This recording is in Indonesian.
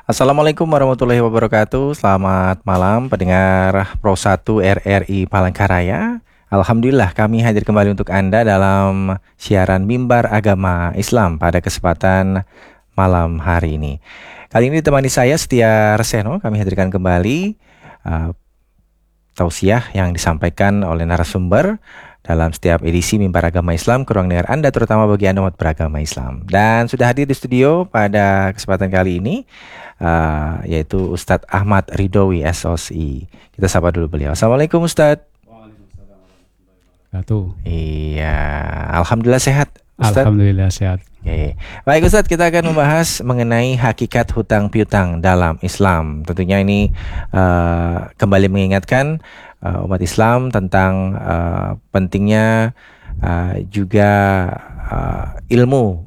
Assalamualaikum warahmatullahi wabarakatuh. Selamat malam pendengar Pro 1 RRI Palangkaraya. Alhamdulillah kami hadir kembali untuk Anda dalam siaran Mimbar Agama Islam pada kesempatan malam hari ini. Kali ini ditemani saya Setia Reseno, kami hadirkan kembali uh, tausiah yang disampaikan oleh narasumber dalam setiap edisi Mimbar Agama Islam ke ruang dengar Anda, terutama bagi Anda umat beragama Islam. Dan sudah hadir di studio pada kesempatan kali ini yaitu Ustadz Ahmad Ridhowi SOSI. Kita sapa dulu beliau. Assalamualaikum Ustadz. Waalaikumsalam warahmatullahi wabarakatuh. Iya, Alhamdulillah sehat Ustadz. Alhamdulillah sehat. Oke. Baik Ustadz, kita akan membahas mengenai hakikat hutang piutang dalam Islam. Tentunya ini kembali mengingatkan umat Islam tentang pentingnya juga ilmu